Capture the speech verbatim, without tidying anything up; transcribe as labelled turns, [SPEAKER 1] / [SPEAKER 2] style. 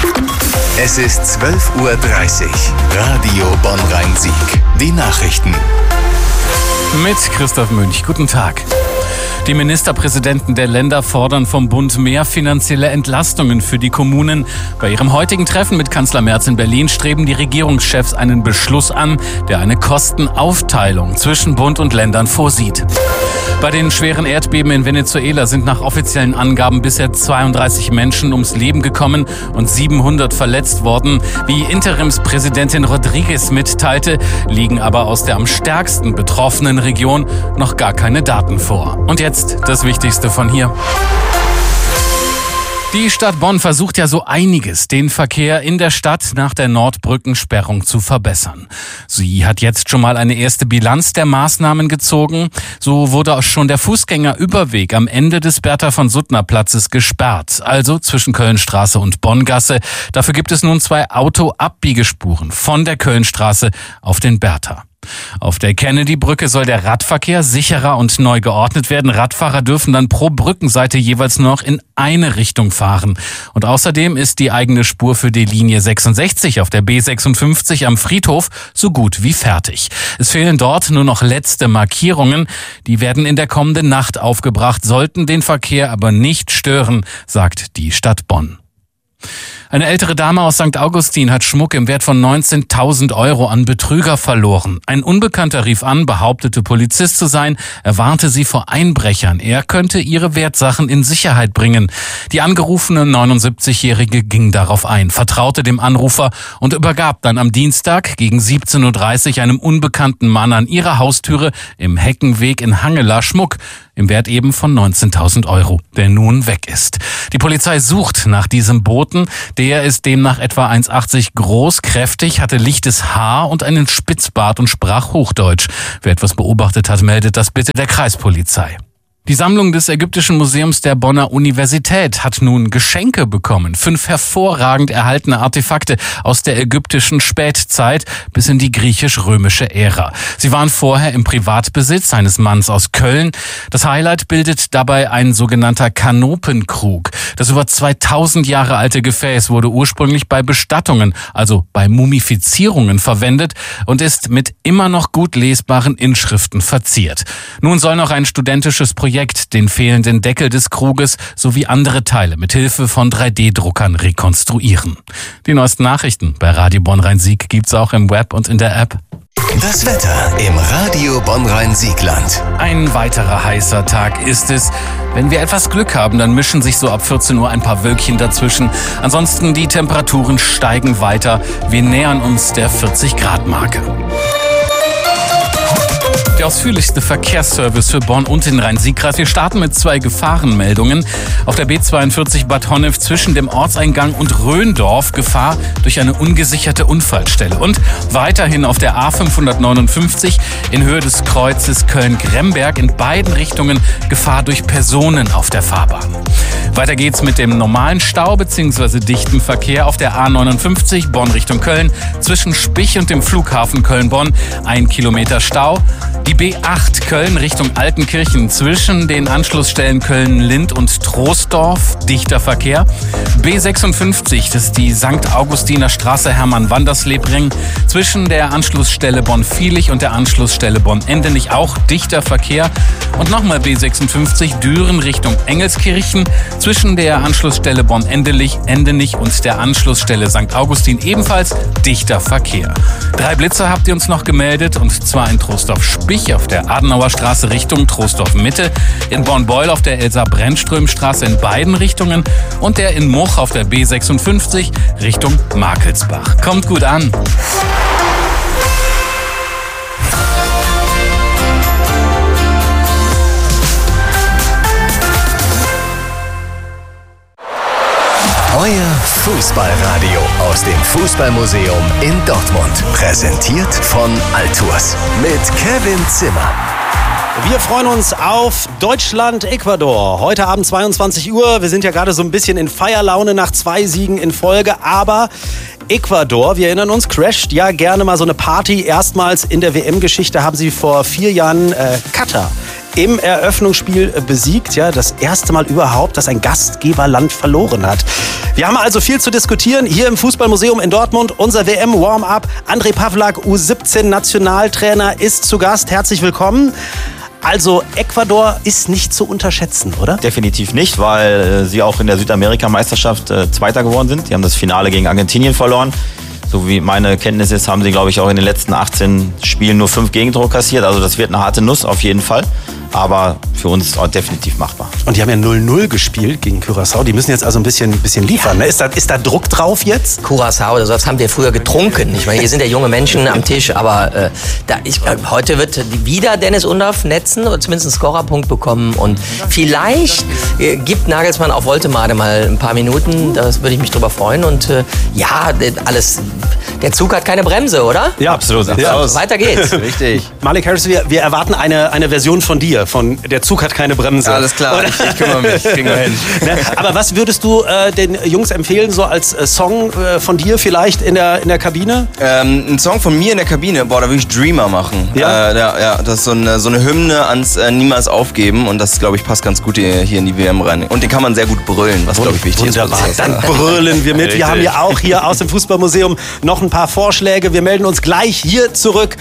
[SPEAKER 1] Es ist zwölf Uhr dreißig. Radio Bonn-Rhein-Sieg. Die Nachrichten.
[SPEAKER 2] Mit Christoph Münch. Guten Tag. Die Ministerpräsidenten der Länder fordern vom Bund mehr finanzielle Entlastungen für die Kommunen. Bei ihrem heutigen Treffen mit Kanzler Merz in Berlin streben die Regierungschefs einen Beschluss an, der eine Kostenaufteilung zwischen Bund und Ländern vorsieht. Bei den schweren Erdbeben in Venezuela sind nach offiziellen Angaben bisher zweiunddreißig Menschen ums Leben gekommen und siebenhundert verletzt worden. Wie Interimspräsidentin Rodriguez mitteilte, liegen aber aus der am stärksten betroffenen Region noch gar keine Daten vor. Und jetzt das Wichtigste von hier. Die Stadt Bonn versucht ja so einiges, den Verkehr in der Stadt nach der Nordbrückensperrung zu verbessern. Sie hat jetzt schon mal eine erste Bilanz der Maßnahmen gezogen. So wurde auch schon der Fußgängerüberweg am Ende des Bertha-von-Suttner-Platzes gesperrt, also zwischen Kölnstraße und Bonngasse. Dafür gibt es nun zwei Autoabbiegespuren von der Kölnstraße auf den Bertha. Auf der Kennedy-Brücke soll der Radverkehr sicherer und neu geordnet werden. Radfahrer dürfen dann pro Brückenseite jeweils nur noch in eine Richtung fahren. Und außerdem ist die eigene Spur für die Linie sechsundsechzig auf der B sechsundfünfzig am Friedhof so gut wie fertig. Es fehlen dort nur noch letzte Markierungen. Die werden in der kommenden Nacht aufgebracht, sollten den Verkehr aber nicht stören, sagt die Stadt Bonn. Eine ältere Dame aus Sankt Augustin hat Schmuck im Wert von neunzehntausend Euro an Betrüger verloren. Ein Unbekannter rief an, behauptete Polizist zu sein. Er warnte sie vor Einbrechern. Er könnte ihre Wertsachen in Sicherheit bringen. Die angerufene neunundsiebzigjährige ging darauf ein, vertraute dem Anrufer und übergab dann am Dienstag gegen siebzehn Uhr dreißig einem unbekannten Mann an ihrer Haustüre im Heckenweg in Hangela Schmuck im Wert eben von neunzehntausend Euro, der nun weg ist. Die Polizei sucht nach diesem Boten. Der ist demnach etwa eins Komma achtzig groß, kräftig, hatte lichtes Haar und einen Spitzbart und sprach Hochdeutsch. Wer etwas beobachtet hat, meldet das bitte der Kreispolizei. Die Sammlung des Ägyptischen Museums der Bonner Universität hat nun Geschenke bekommen. Fünf hervorragend erhaltene Artefakte aus der ägyptischen Spätzeit bis in die griechisch-römische Ära. Sie waren vorher im Privatbesitz eines Manns aus Köln. Das Highlight bildet dabei ein sogenannter Kanopenkrug. Das über zweitausend Jahre alte Gefäß wurde ursprünglich bei Bestattungen, also bei Mumifizierungen verwendet und ist mit immer noch gut lesbaren Inschriften verziert. Nun soll noch ein studentisches Projekt den fehlenden Deckel des Kruges sowie andere Teile mit Hilfe von drei D Druckern rekonstruieren. Die neuesten Nachrichten bei Radio Bonn-Rhein-Sieg gibt's auch im Web und in der App.
[SPEAKER 1] Das Wetter im Radio Bonn-Rhein-Siegland.
[SPEAKER 2] Ein weiterer heißer Tag ist es. Wenn wir etwas Glück haben, dann mischen sich so ab vierzehn Uhr ein paar Wölkchen dazwischen. Ansonsten die Temperaturen steigen weiter. Wir nähern uns der vierzig Grad Marke. Der ausführlichste Verkehrsservice für Bonn und den Rhein-Sieg-Kreis. Wir starten mit zwei Gefahrenmeldungen. Auf der B zweiundvierzig Bad Honnef zwischen dem Ortseingang und Röndorf Gefahr durch eine ungesicherte Unfallstelle. Und weiterhin auf der A fünfhundertneunundfünfzig in Höhe des Kreuzes Köln-Gremberg in beiden Richtungen Gefahr durch Personen auf der Fahrbahn. Weiter geht's mit dem normalen Stau bzw. dichten Verkehr auf der A neunundfünfzig Bonn Richtung Köln zwischen Spich und dem Flughafen Köln-Bonn. Ein Kilometer Stau. Die B acht Köln Richtung Altenkirchen zwischen den Anschlussstellen Köln-Lind und Troisdorf, dichter Verkehr. B sechsundfünfzig, das ist die Sankt Augustiner Straße Hermann-Wanderslebring zwischen der Anschlussstelle Bonn-Vielich und der Anschlussstelle Bonn-Endenich, auch dichter Verkehr. Und nochmal B sechsundfünfzig Düren Richtung Engelskirchen zwischen der Anschlussstelle Bonn-Endenich Endenich und der Anschlussstelle Sankt Augustin ebenfalls dichter Verkehr. Drei Blitzer habt ihr uns noch gemeldet, und zwar in Troisdorf-Spich auf der Adenauer Straße Richtung Troisdorf-Mitte, in Bornbeul auf der Elsa-Brennström-Straße in beiden Richtungen und der in Much auf der B sechsundfünfzig Richtung Markelsbach. Kommt gut an!
[SPEAKER 1] Euer Fußballradio aus dem Fußballmuseum in Dortmund. Präsentiert von Altours mit Kevin Zimmer.
[SPEAKER 3] Wir freuen uns auf Deutschland-Ecuador. Heute Abend zweiundzwanzig Uhr. Wir sind ja gerade so ein bisschen in Feierlaune nach zwei Siegen in Folge. Aber Ecuador, wir erinnern uns, crasht ja gerne mal so eine Party. Erstmals in der W M-Geschichte haben sie vor vier Jahren äh, Katar im Eröffnungsspiel besiegt. Ja, das erste Mal überhaupt, dass ein Gastgeberland verloren hat. Wir haben also viel zu diskutieren hier im Fußballmuseum in Dortmund. Unser W M-Warm-Up. André Pavlak, U siebzehn Nationaltrainer, ist zu Gast. Herzlich willkommen. Also Ecuador ist nicht zu unterschätzen, oder?
[SPEAKER 4] Definitiv nicht, weil äh, sie auch in der Südamerika-Meisterschaft äh, Zweiter geworden sind. Sie haben das Finale gegen Argentinien verloren. So wie meine Kenntnis ist, haben sie, glaube ich, auch in den letzten achtzehn Spielen nur fünf Gegentore kassiert. Also das wird eine harte Nuss auf jeden Fall. Aber für uns auch definitiv machbar.
[SPEAKER 3] Und die haben ja null null gespielt gegen Curaçao. Die müssen jetzt also ein bisschen, bisschen liefern. Ne? Ist, da, ist da Druck drauf jetzt?
[SPEAKER 5] Curaçao, das haben wir früher getrunken. Ich meine, hier sind ja junge Menschen am Tisch. Aber äh, da, ich, äh, heute wird wieder Dennis Undaff netzen oder zumindest einen Scorerpunkt bekommen. Und vielleicht äh, gibt Nagelsmann auf Woltemade mal ein paar Minuten. Das würde ich mich drüber freuen. Und äh, ja, alles, der Zug hat keine Bremse, oder?
[SPEAKER 3] Ja, absolut. Ja.
[SPEAKER 5] Weiter geht's.
[SPEAKER 4] Richtig.
[SPEAKER 3] Malik Harris, wir, wir erwarten eine, eine Version von dir. Von der Zug hat keine Bremse.
[SPEAKER 6] Ja, alles klar, ich, ich kümmere mich, kriegen wir hin.
[SPEAKER 3] Aber was würdest du äh, den Jungs empfehlen, so als äh, Song äh, von dir vielleicht in der, in der Kabine?
[SPEAKER 6] Ähm, ein Song von mir in der Kabine, boah, da würde ich Dreamer machen.
[SPEAKER 3] Ja?
[SPEAKER 6] Äh, ja, ja, das ist so eine, so eine Hymne ans äh, Niemals aufgeben und das, glaube ich, passt ganz gut hier, hier in die W M rein. Und den kann man sehr gut brüllen, was, glaube ich, wichtig
[SPEAKER 3] Wunderbar.
[SPEAKER 6] ist.
[SPEAKER 3] Dann brüllen wir mit. Wir haben ja auch hier aus dem Fußballmuseum noch ein paar Vorschläge. Wir melden uns gleich hier zurück